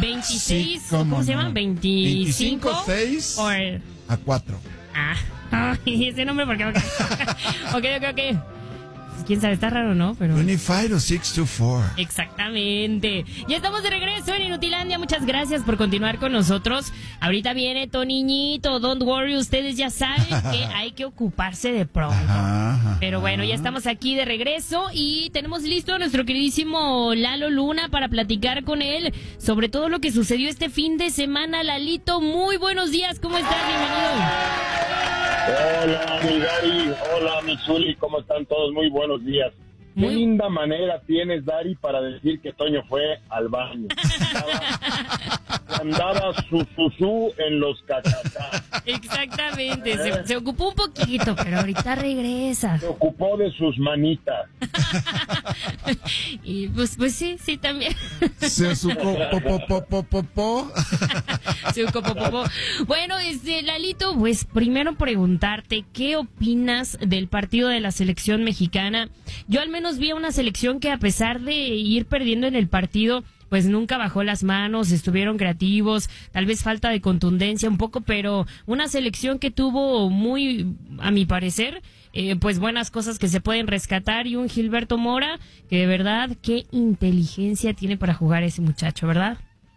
26, Sí, ¿cómo se no. llama? 25 6 a 4. Ese nombre porque ok. Quién sabe, está raro, ¿no? Pero 25 o 6 to 4. exactamente. Ya estamos de regreso en Inutilandia. Muchas gracias por continuar con nosotros. Ahorita viene Toniñito. Don't worry, ustedes ya saben que hay que ocuparse de pronto. Pero bueno, ya estamos aquí de regreso y tenemos listo a nuestro queridísimo Lalo Luna para platicar con él sobre todo lo que sucedió este fin de semana. Lalito, muy buenos días. ¿Cómo estás? Bienvenido. Hola, mi Dari. Hola, mi Zuli. ¿Cómo están todos? Muy buenos días. Qué linda manera tienes, Dari, para decir que Toño fue al baño. Andaba su en los cacacá. Exactamente, se ocupó un poquito, pero ahorita regresa. Se ocupó de sus manitas. Y pues sí, también. Se supo popopopopopó. Se ocupó. Bueno, Lalito, pues primero preguntarte, ¿qué opinas del partido de la selección mexicana? Yo al menos vi a una selección que a pesar de ir perdiendo en el partido, pues nunca bajó las manos, estuvieron creativos, tal vez falta de contundencia un poco, pero una selección que tuvo muy, a mi parecer, pues buenas cosas que se pueden rescatar, y un Gilberto Mora que de verdad, qué inteligencia tiene para jugar ese muchacho, ¿verdad?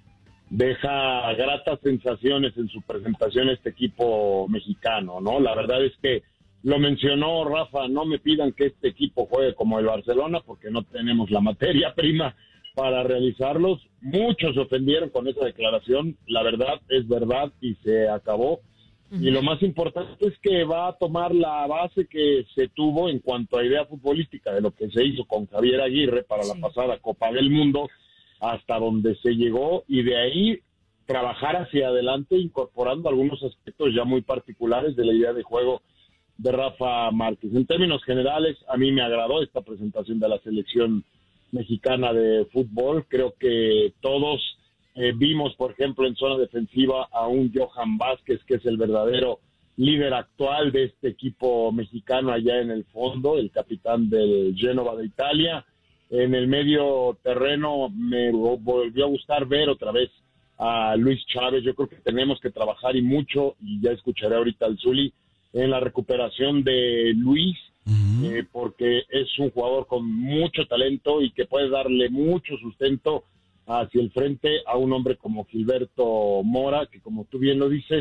Deja gratas sensaciones en su presentación este equipo mexicano, ¿no? La verdad es que lo mencionó Rafa, no me pidan que este equipo juegue como el Barcelona porque no tenemos la materia prima para realizarlos. Muchos se ofendieron con esa declaración, la verdad es verdad y se acabó. Y lo más importante es que va a tomar la base que se tuvo en cuanto a idea futbolística de lo que se hizo con Javier Aguirre para la pasada Copa del Mundo, hasta donde se llegó, y de ahí trabajar hacia adelante incorporando algunos aspectos ya muy particulares de la idea de juego de Rafa Márquez. En términos generales, a mí me agradó esta presentación de la selección mexicana de fútbol. Creo que todos vimos, por ejemplo, en zona defensiva a un Johan Vázquez, que es el verdadero líder actual de este equipo mexicano allá en el fondo, el capitán del Génova de Italia. En el medio terreno me volvió a gustar ver otra vez a Luis Chávez. Yo creo que tenemos que trabajar y mucho, y ya escucharé ahorita al Zuli, en la recuperación de Luis, porque es un jugador con mucho talento y que puede darle mucho sustento hacia el frente a un hombre como Gilberto Mora, que como tú bien lo dices,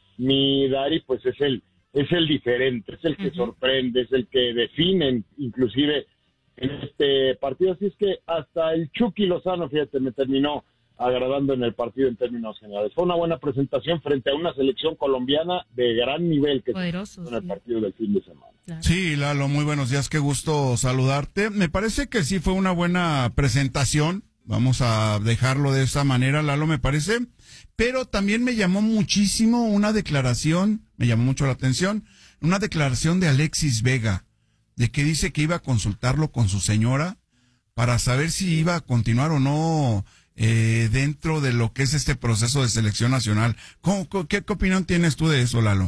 mi Dari, pues es el diferente, es el que sorprende, es el que define inclusive en este partido. Así es que hasta el Chucky Lozano, fíjate, me terminó agradando en el partido en términos generales. Fue una buena presentación frente a una selección colombiana de gran nivel que poderoso, en el partido del fin de semana. Claro. Sí, Lalo, muy buenos días, qué gusto saludarte. Me parece que sí fue una buena presentación, vamos a dejarlo de esa manera, Lalo, me parece, pero también me llamó muchísimo una declaración, me llamó mucho la atención, una declaración de Alexis Vega, de que dice que iba a consultarlo con su señora para saber si iba a continuar o no dentro de lo que es este proceso de selección nacional. ¿Qué opinión tienes tú de eso, Lalo?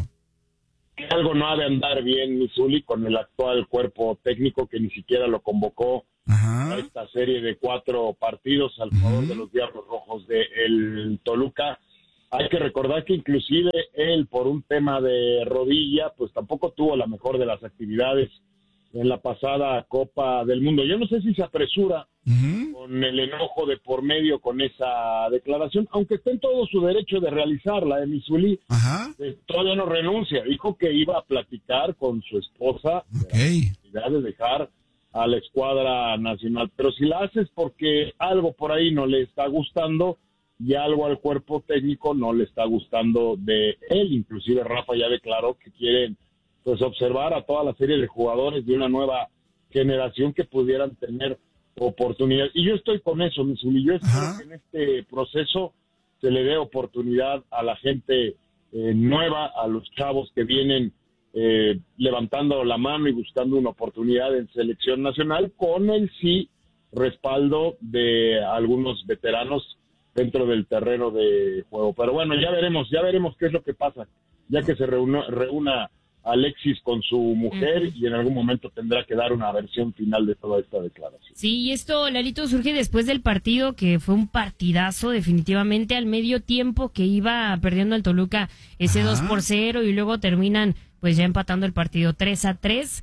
Algo no ha de andar bien, Misuli, con el actual cuerpo técnico que ni siquiera lo convocó a esta serie de 4 partidos al favor de los Diablos Rojos de el Toluca. Hay que recordar que inclusive él, por un tema de rodilla, pues tampoco tuvo la mejor de las actividades en la pasada Copa del Mundo. Yo no sé si se apresura con el enojo de por medio con esa declaración, aunque está en todo su derecho de realizarla, Misuli. Todavía no renuncia. Dijo que iba a platicar con su esposa de la necesidad de dejar a la escuadra nacional. Pero si la haces porque algo por ahí no le está gustando y algo al cuerpo técnico no le está gustando de él. Inclusive Rafa ya declaró que quieren pues observar a toda la serie de jugadores de una nueva generación que pudieran tener oportunidad. Y yo estoy con eso, Misuli. Yo espero que en este proceso se le dé oportunidad a la gente nueva, a los chavos que vienen levantando la mano y buscando una oportunidad en selección nacional, con el respaldo de algunos veteranos dentro del terreno de juego. Pero bueno, ya veremos qué es lo que pasa, ya que se reúna Alexis con su mujer y en algún momento tendrá que dar una versión final de toda esta declaración. Sí, y esto, Lalito, surge después del partido, que fue un partidazo definitivamente, al medio tiempo que iba perdiendo el Toluca ese 2-0 y luego terminan pues ya empatando el partido 3-3.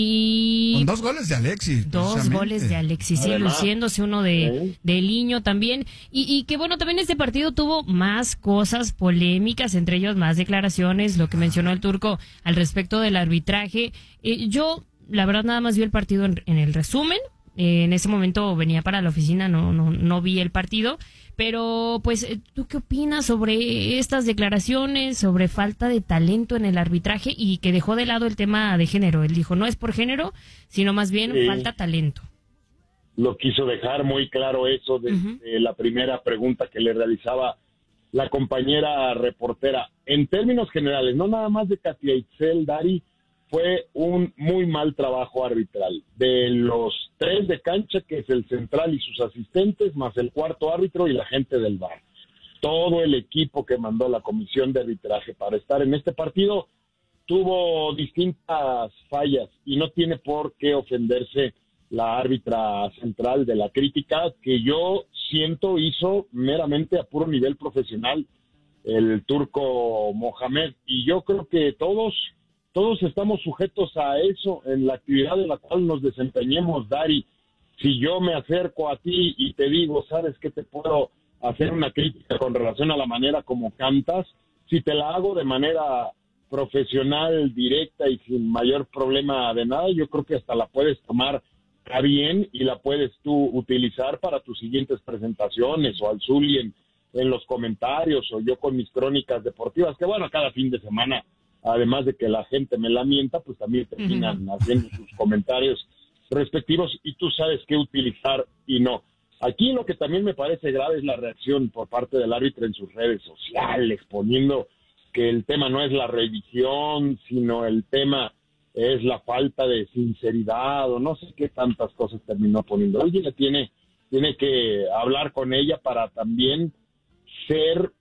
Y con 2 goles de Alexis. 2 goles de Alexis, sí, luciéndose uno de Liño también. Y que bueno, también este partido tuvo más cosas polémicas, entre ellos más declaraciones, lo que mencionó el Turco al respecto del arbitraje. Yo, la verdad, nada más vi el partido en el resumen. En ese momento venía para la oficina, no vi el partido. Pero, pues, ¿tú qué opinas sobre estas declaraciones, sobre falta de talento en el arbitraje y que dejó de lado el tema de género? Él dijo, no es por género, sino más bien falta talento. Lo quiso dejar muy claro eso desde la primera pregunta que le realizaba la compañera reportera. En términos generales, no nada más de Katia Itzel, Dari, fue un muy mal trabajo arbitral. De los 3 de cancha, que es el central y sus asistentes, más el cuarto árbitro y la gente del VAR. Todo el equipo que mandó la comisión de arbitraje para estar en este partido tuvo distintas fallas y no tiene por qué ofenderse la árbitra central de la crítica, que yo siento hizo meramente a puro nivel profesional el turco Mohamed. Y yo creo que todos estamos sujetos a eso en la actividad en la cual nos desempeñemos, Dari. Si yo me acerco a ti y te digo, ¿sabes qué? Te puedo hacer una crítica con relación a la manera como cantas. Si te la hago de manera profesional, directa y sin mayor problema de nada, yo creo que hasta la puedes tomar a bien y la puedes tú utilizar para tus siguientes presentaciones, o al Zuli en los comentarios, o yo con mis crónicas deportivas, que bueno, cada fin de semana, además de que la gente me la mienta, pues también terminan haciendo sus comentarios respectivos y tú sabes qué utilizar y no. Aquí lo que también me parece grave es la reacción por parte del árbitro en sus redes sociales, poniendo que el tema no es la revisión, sino el tema es la falta de sinceridad, o no sé qué tantas cosas terminó poniendo. Alguien tiene que hablar con ella para también ser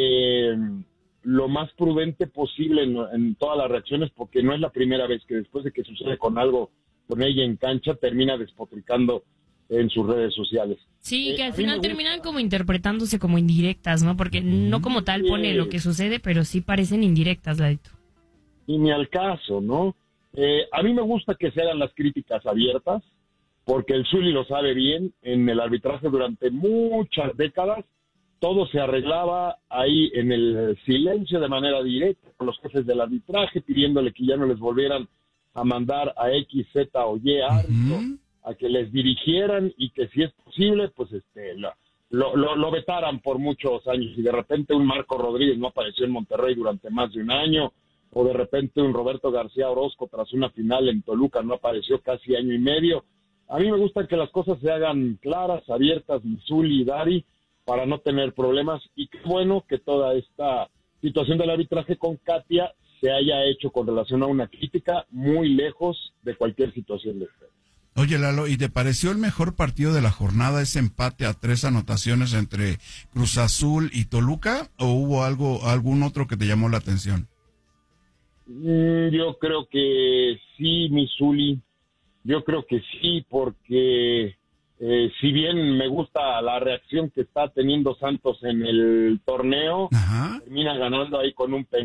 lo más prudente posible en todas las reacciones, porque no es la primera vez que después de que sucede con algo con ella en cancha, termina despotricando en sus redes sociales. Sí, que al final terminan como interpretándose como indirectas, ¿no? Porque no como tal pone lo que sucede, pero sí parecen indirectas, Ladito. Y ni al caso, ¿no? A mí me gusta que se hagan las críticas abiertas, porque el Zuli lo sabe bien. En el arbitraje durante muchas décadas todo se arreglaba ahí en el silencio, de manera directa, con los jefes del arbitraje, pidiéndole que ya no les volvieran a mandar a X, Z o Y árbitro, a que les dirigieran, y que si es posible, pues lo vetaran por muchos años. Y de repente un Marco Rodríguez no apareció en Monterrey durante más de un año, o de repente un Roberto García Orozco tras una final en Toluca no apareció casi año y medio. A mí me gusta que las cosas se hagan claras, abiertas, Zuli y Dari, para no tener problemas, y qué bueno que toda esta situación del arbitraje con Katia se haya hecho con relación a una crítica, muy lejos de cualquier situación de fe. Oye, Lalo, ¿y te pareció el mejor partido de la jornada ese empate a 3 anotaciones entre Cruz Azul y Toluca, o hubo algún otro que te llamó la atención? Yo creo que sí, mi Zuli, yo creo que sí, porque si bien me gusta la reacción que está teniendo Santos en el torneo, termina ganando ahí con un